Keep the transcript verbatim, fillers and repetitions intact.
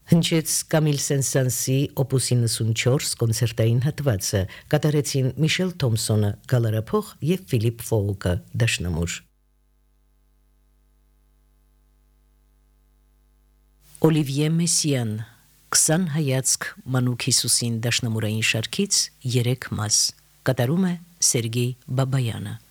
Հնչեց Կամիլ Սեն-Սանսի օպուս իննսունչորս կոնցերտային հատվածը, կատարեցին Միշել Թոմսոնը գալարափող և Ֆիլիպ Ֆոուկը դաշնամուր։ Օլիվիե Մեսիան քսան հայացք Մանուկ Հիսուսին դաշնամուրային շարքից երեք մաս կատարում է Սերգեյ Բաբայանը։